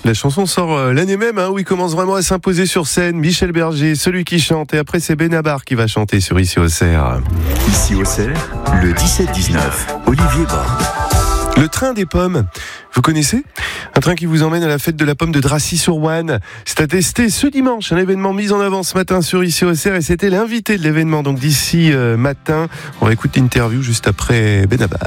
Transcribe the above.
La chanson sort l'année même où il commence vraiment à s'imposer sur scène. Michel Berger, celui qui chante. Et après, c'est Benabar qui va chanter sur Ici Auxerre. Ici Auxerre, le 17-19, Olivier Borde. Le train des pommes, vous connaissez ? Un train qui vous emmène à la fête de la pomme de Dracy-sur-Ouane. C'est à tester ce dimanche, un événement mis en avant ce matin sur Ici Auxerre, et c'était l'invité de l'événement. Donc d'ici matin, on va écouter l'interview juste après Benabar.